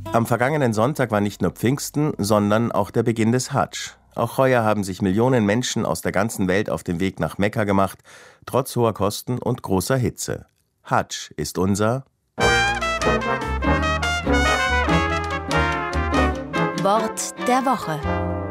Am vergangenen Sonntag war nicht nur Pfingsten, sondern auch der Beginn des Hadsch. Auch heuer haben sich Millionen Menschen aus der ganzen Welt auf den Weg nach Mekka gemacht, trotz hoher Kosten und großer Hitze. Hadsch ist unser Wort der Woche.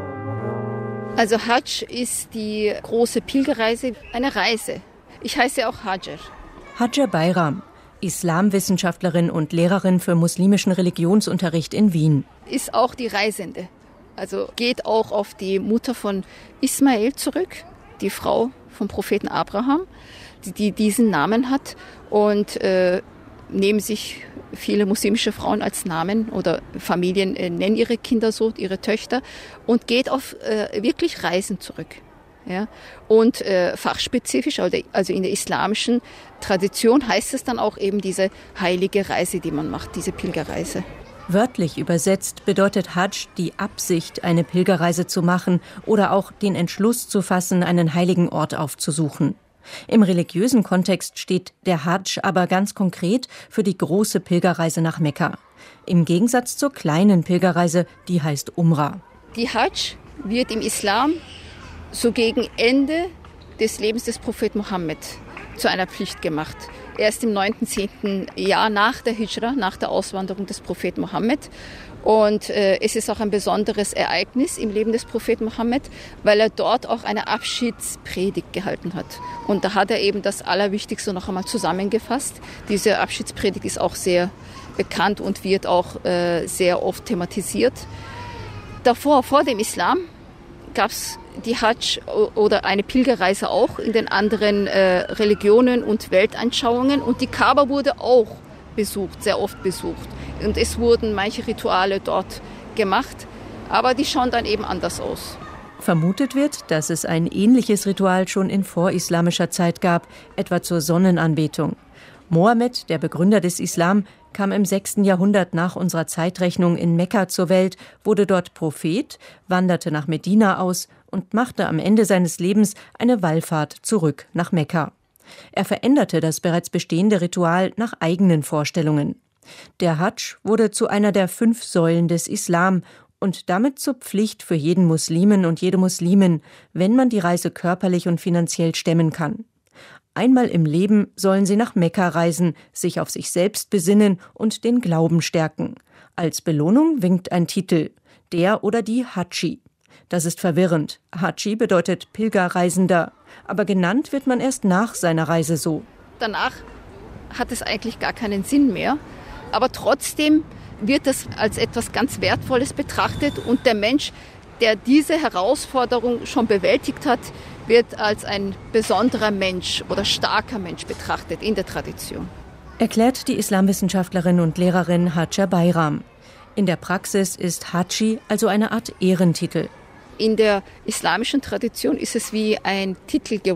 Also Hadsch ist die große Pilgerreise, eine Reise. Ich heiße auch Hajar. Hajar Bayram, Islamwissenschaftlerin und Lehrerin für muslimischen Religionsunterricht in Wien. Ist auch die Reisende. Also geht auch auf die Mutter von Ismael zurück, die Frau vom Propheten Abraham, die diesen Namen hat. Und nehmen sich viele muslimische Frauen als Namen oder Familien nennen ihre Kinder so, ihre Töchter, und geht auf wirklich Reisen zurück. Ja? Und fachspezifisch, also in der islamischen Tradition heißt es dann auch eben diese heilige Reise, die man macht, diese Pilgerreise. Wörtlich übersetzt bedeutet Hadsch die Absicht, eine Pilgerreise zu machen oder auch den Entschluss zu fassen, einen heiligen Ort aufzusuchen. Im religiösen Kontext steht der Hadsch aber ganz konkret für die große Pilgerreise nach Mekka. Im Gegensatz zur kleinen Pilgerreise, die heißt Umrah. Die Hadsch wird im Islam so gegen Ende des Lebens des Propheten Mohammed zu einer Pflicht gemacht. Erst im 9., 10. Jahr nach der Hijra, nach der Auswanderung des Propheten Mohammed. Und es ist auch ein besonderes Ereignis im Leben des Propheten Mohammed, weil er dort auch eine Abschiedspredigt gehalten hat. Und da hat er eben das Allerwichtigste noch einmal zusammengefasst. Diese Abschiedspredigt ist auch sehr bekannt und wird auch sehr oft thematisiert. Davor, vor dem Islam, gab es die Hadsch oder eine Pilgerreise auch in den anderen Religionen und Weltanschauungen. Und die Kaaba wurde auch besucht, sehr oft besucht. Und es wurden manche Rituale dort gemacht, aber die schauen dann eben anders aus. Vermutet wird, dass es ein ähnliches Ritual schon in vorislamischer Zeit gab, etwa zur Sonnenanbetung. Mohammed, der Begründer des Islam, kam im 6. Jahrhundert nach unserer Zeitrechnung in Mekka zur Welt, wurde dort Prophet, wanderte nach Medina aus und machte am Ende seines Lebens eine Wallfahrt zurück nach Mekka. Er veränderte das bereits bestehende Ritual nach eigenen Vorstellungen. Der Hadsch wurde zu einer der 5 Säulen des Islam und damit zur Pflicht für jeden Muslimen und jede Muslimin, wenn man die Reise körperlich und finanziell stemmen kann. Einmal im Leben sollen sie nach Mekka reisen, sich auf sich selbst besinnen und den Glauben stärken. Als Belohnung winkt ein Titel, der oder die Hadschi. Das ist verwirrend. Hadschi bedeutet Pilgerreisender, aber genannt wird man erst nach seiner Reise so. Danach hat es eigentlich gar keinen Sinn mehr, aber trotzdem wird es als etwas ganz Wertvolles betrachtet und der Mensch, der diese Herausforderung schon bewältigt hat, wird als ein besonderer Mensch oder starker Mensch betrachtet in der Tradition. Erklärt die Islamwissenschaftlerin und Lehrerin Hajar Bayram. In der Praxis ist Hadschi also eine Art Ehrentitel. In der islamischen Tradition ist es wie ein Titel geworden.